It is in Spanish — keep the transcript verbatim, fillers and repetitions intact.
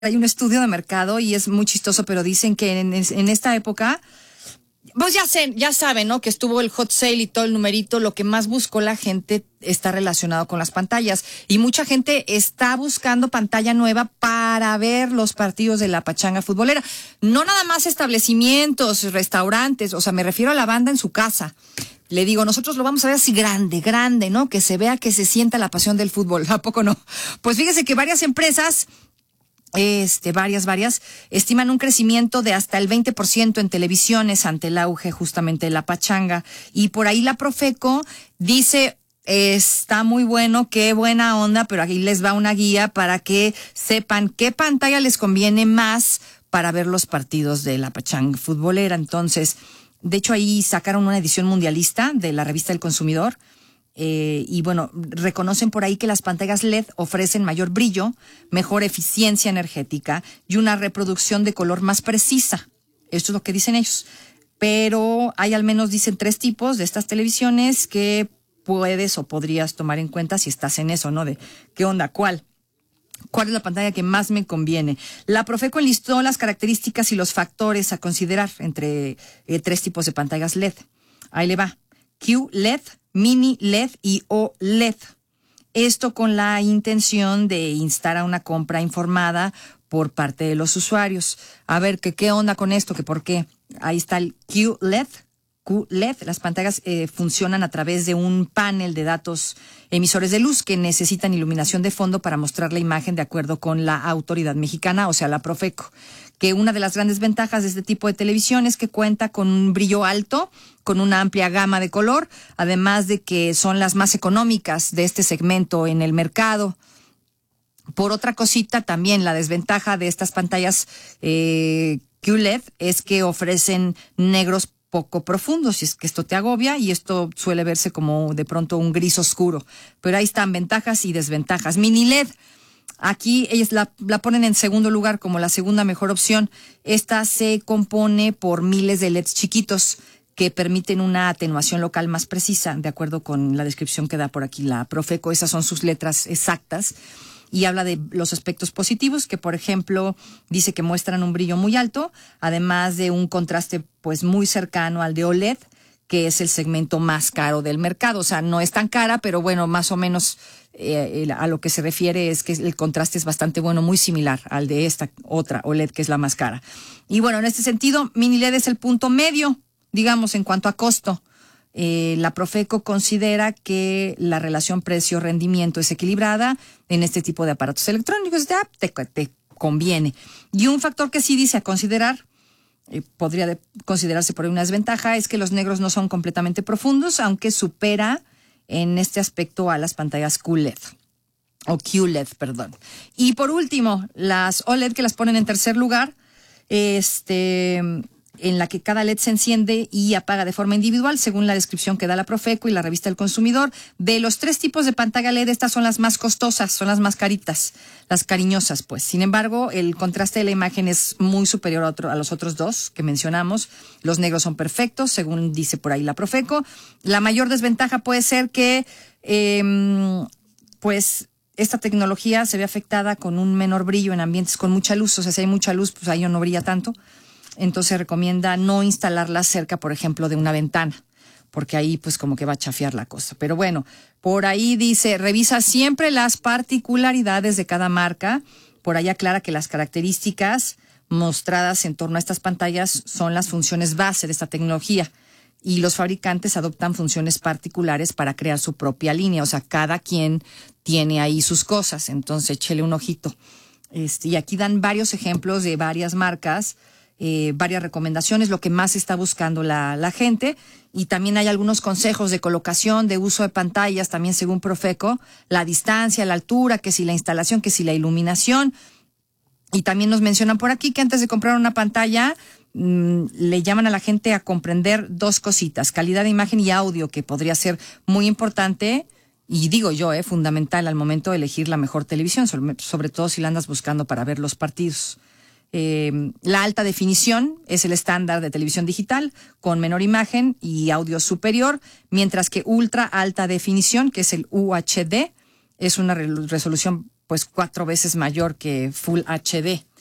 hay un estudio de mercado y es muy chistoso, pero dicen que en, en esta época, pues ya, sé, ya saben, ¿no? Que estuvo el hot sale y todo el numerito, lo que más buscó la gente está relacionado con las pantallas. Y mucha gente está buscando pantalla nueva para ver los partidos de la pachanga futbolera. No nada más establecimientos, restaurantes, o sea, me refiero a la banda en su casa. Le digo, nosotros lo vamos a ver así grande, grande, ¿no? Que se vea, que se sienta la pasión del fútbol. ¿A poco no? Pues fíjese que varias empresas... Este, varias, varias, estiman un crecimiento de hasta el veinte por ciento en televisiones ante el auge justamente de la pachanga. Y por ahí la Profeco dice, está muy bueno, qué buena onda, pero aquí les va una guía para que sepan qué pantalla les conviene más para ver los partidos de la pachanga futbolera. Entonces, de hecho ahí sacaron una edición mundialista de la revista El Consumidor. Eh, y bueno, reconocen por ahí que las pantallas L E D ofrecen mayor brillo, mejor eficiencia energética y una reproducción de color más precisa. Esto es lo que dicen ellos. Pero hay al menos, dicen, tres tipos de estas televisiones que puedes o podrías tomar en cuenta si estás en eso, ¿no? De qué onda, cuál. ¿Cuál es la pantalla que más me conviene? La Profeco enlistó las características y los factores a considerar entre eh, tres tipos de pantallas L E D. Ahí le va. Q L E D, Mini L E D y O L E D. Esto con la intención de instar a una compra informada por parte de los usuarios. A ver, ¿qué, qué onda con esto? ¿Qué por qué? Ahí está el Q L E D. Q L E D, las pantallas eh, funcionan a través de un panel de datos emisores de luz que necesitan iluminación de fondo para mostrar la imagen de acuerdo con la autoridad mexicana, o sea, la Profeco. Que una de las grandes ventajas de este tipo de televisión es que cuenta con un brillo alto, con una amplia gama de color, además de que son las más económicas de este segmento en el mercado. Por otra cosita, también la desventaja de estas pantallas eh, Q L E D es que ofrecen negros poco profundos, si es que esto te agobia, y esto suele verse como de pronto un gris oscuro. Pero ahí están ventajas y desventajas. Mini L E D. Aquí ellos la, la ponen en segundo lugar como la segunda mejor opción. Esta se compone por miles de L E Ds chiquitos que permiten una atenuación local más precisa, de acuerdo con la descripción que da por aquí la Profeco. Esas son sus letras exactas. Y habla de los aspectos positivos, que por ejemplo dice que muestran un brillo muy alto, además de un contraste pues muy cercano al de O L E D, que es el segmento más caro del mercado. O sea, no es tan cara, pero bueno, más o menos eh, a lo que se refiere es que el contraste es bastante bueno, muy similar al de esta otra O L E D, que es la más cara. Y bueno, en este sentido, Mini L E D es el punto medio, digamos, en cuanto a costo. Eh, la Profeco considera que la relación precio-rendimiento es equilibrada en este tipo de aparatos electrónicos. Ya te, te conviene. Y un factor que sí dice a considerar, eh, podría de, considerarse por ahí una desventaja, es que los negros no son completamente profundos, aunque supera en este aspecto a las pantallas Q L E D. O Q L E D, perdón. Y por último, las O L E D, que las ponen en tercer lugar, este... en la que cada L E D se enciende y apaga de forma individual, según la descripción que da la Profeco y la revista El Consumidor. De los tres tipos de pantalla L E D, estas son las más costosas, son las más caritas, las cariñosas, pues. Sin embargo, el contraste de la imagen es muy superior a, otro, a los otros dos que mencionamos. Los negros son perfectos, según dice por ahí la Profeco. La mayor desventaja puede ser que, eh, pues, esta tecnología se ve afectada con un menor brillo en ambientes con mucha luz. O sea, si hay mucha luz, pues ahí no brilla tanto. Entonces recomienda no instalarla cerca, por ejemplo, de una ventana, porque ahí pues como que va a chafiar la cosa. Pero bueno, por ahí dice, revisa siempre las particularidades de cada marca. Por ahí aclara que las características mostradas en torno a estas pantallas son las funciones base de esta tecnología y los fabricantes adoptan funciones particulares para crear su propia línea. O sea, cada quien tiene ahí sus cosas, entonces échele un ojito. Este, y aquí dan varios ejemplos de varias marcas, Eh, varias recomendaciones, lo que más está buscando la, la gente, y también hay algunos consejos de colocación, de uso de pantallas, también según Profeco, la distancia, la altura, que si la instalación, que si la iluminación. Y también nos mencionan por aquí que antes de comprar una pantalla mmm, le llaman a la gente a comprender dos cositas: calidad de imagen y audio, que podría ser muy importante, y digo yo, eh, fundamental al momento de elegir la mejor televisión, sobre, sobre todo si la andas buscando para ver los partidos. Eh, la alta definición es el estándar de televisión digital, con menor imagen y audio superior, mientras que ultra alta definición, que es el U H D, es una re- resolución pues cuatro veces mayor que Full H D.